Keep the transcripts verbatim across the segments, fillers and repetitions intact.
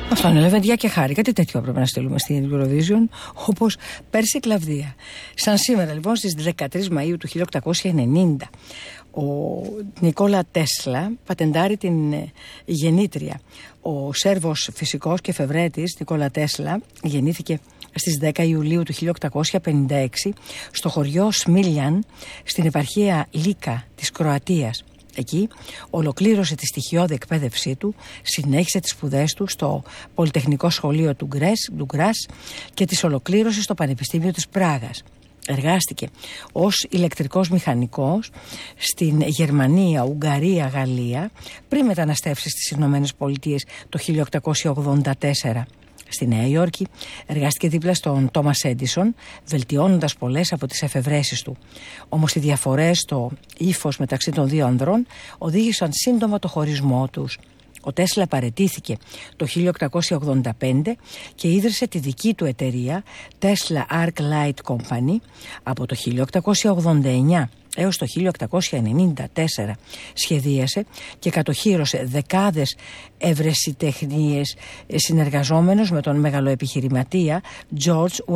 Αυτό είναι Λεβεντιά και Χάρη. Κάτι τέτοιο πρέπει να στείλουμε στην Eurovision, όπως πέρσι Κλαβδία. Σαν σήμερα λοιπόν στις δεκατρείς Μαΐου του χίλια οκτακόσια ενενήντα ο Νικόλα Τέσλα πατεντάρει την γεννήτρια. Ο Σέρβος φυσικός και εφευρέτης Νικόλα Τέσλα γεννήθηκε στις δέκα Ιουλίου του χίλια οκτακόσια πενήντα έξι στο χωριό Σμίλιαν στην επαρχία Λίκα της Κροατίας. Εκεί ολοκλήρωσε τη στοιχειώδη εκπαίδευσή του, συνέχισε τις σπουδές του στο Πολυτεχνικό Σχολείο του Γκράς και τις ολοκλήρωσε στο Πανεπιστήμιο της Πράγας. Εργάστηκε ως ηλεκτρικός μηχανικός στην Γερμανία, Ουγγαρία, Γαλλία πριν μεταναστεύσει στις Ηνωμένες Πολιτείες το χίλια οκτακόσια ογδόντα τέσσερα. Στη Νέα Υόρκη εργάστηκε δίπλα στον Τόμας Έντισον, βελτιώνοντας πολλές από τις εφευρέσεις του. Όμως οι διαφορές στο ύφος μεταξύ των δύο ανδρών οδήγησαν σύντομα το χωρισμό τους. Ο Τέσλα παραιτήθηκε το χίλια οκτακόσια ογδόντα πέντε και ίδρυσε τη δική του εταιρεία Tesla Arc Light Company. Από το χίλια οκτακόσια ογδόντα εννιά έως το χίλια οκτακόσια ενενήντα τέσσερα σχεδίασε και κατοχύρωσε δεκάδες ευρεσιτεχνίες συνεργαζόμενος με τον μεγαλοεπιχειρηματία George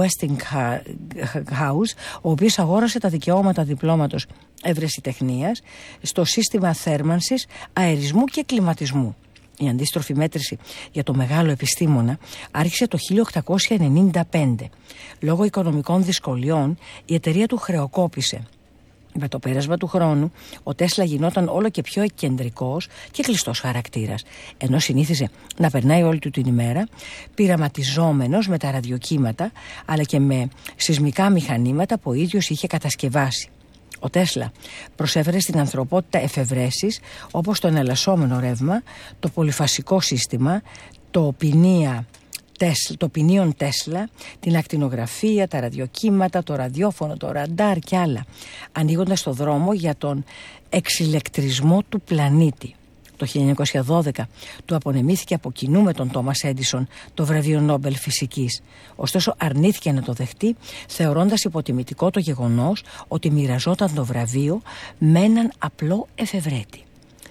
Westinghouse, ο οποίος αγόρασε τα δικαιώματα διπλώματος ευρεσιτεχνίας στο σύστημα θέρμανσης, αερισμού και κλιματισμού. Η αντίστροφη μέτρηση για το μεγάλο επιστήμονα άρχισε το χίλια οκτακόσια ενενήντα πέντε. Λόγω οικονομικών δυσκολιών η εταιρεία του χρεοκόπησε. Με το πέρασμα του χρόνου, ο Τέσλα γινόταν όλο και πιο εκκεντρικός και κλειστός χαρακτήρας, ενώ συνήθιζε να περνάει όλη του την ημέρα πειραματιζόμενος με τα ραδιοκύματα αλλά και με σεισμικά μηχανήματα που ο ίδιος είχε κατασκευάσει. Ο Τέσλα προσέφερε στην ανθρωπότητα εφευρέσεις όπως το εναλλασσόμενο ρεύμα, το πολυφασικό σύστημα, το ποινία το ποινίον Τέσλα, την ακτινογραφία, τα ραδιοκύματα, το ραδιόφωνο, το ραντάρ και άλλα, ανοίγοντας το δρόμο για τον εξηλεκτρισμό του πλανήτη. Το χίλια εννιακόσια δώδεκα του απονεμήθηκε από κοινού με τον Τόμας Έντισον το βραβείο Νόμπελ Φυσικής. Ωστόσο αρνήθηκε να το δεχτεί, θεωρώντας υποτιμητικό το γεγονός ότι μοιραζόταν το βραβείο με έναν απλό εφευρέτη.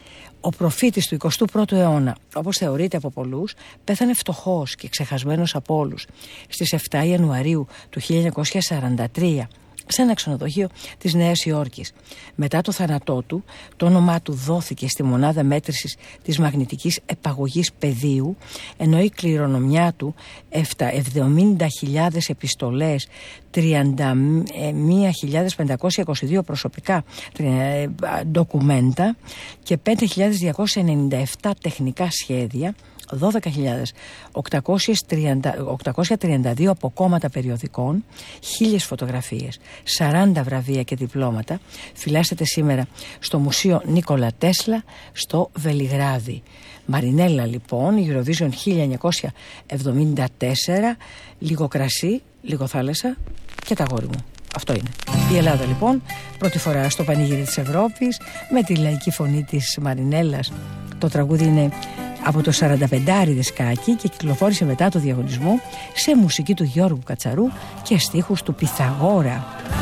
Ο προφήτης του εικοστού πρώτου αιώνα, όπως θεωρείται από πολλούς, πέθανε φτωχός και ξεχασμένος από όλους στις εφτά Ιανουαρίου του χίλια εννιακόσια σαράντα τρία σε ένα ξενοδοχείο της Νέας Υόρκης. Μετά το θάνατό του, το όνομά του δόθηκε στη μονάδα μέτρησης της μαγνητικής επαγωγής πεδίου, ενώ η κληρονομιά του εβδομήντα χιλιάδες επιστολές, τριάντα μία χιλιάδες πεντακόσια είκοσι δύο προσωπικά ντοκουμέντα και πέντε χιλιάδες διακόσια ενενήντα επτά τεχνικά σχέδια, δώδεκα χιλιάδες οκτακόσια τριάντα δύο αποκόμματα περιοδικών, χίλιες φωτογραφίες, σαράντα βραβεία και διπλώματα φυλάσσεται σήμερα στο Μουσείο Νίκολα Τέσλα στο Βελιγράδι. Μαρινέλα λοιπόν, Eurovision χίλια εννιακόσια εβδομήντα τέσσερα, λίγο κρασί, λίγο θάλασσα και τα γόρι μου. Αυτό είναι. Η Ελλάδα λοιπόν πρώτη φορά στο πανηγύρι της Ευρώπης με τη λαϊκή φωνή της Μαρινέλας. Το τραγούδι είναι από το σαρανταπεντάρι δισκάκι και κυκλοφόρησε μετά το διαγωνισμό σε μουσική του Γιώργου Κατσαρού και στίχους του Πυθαγόρα.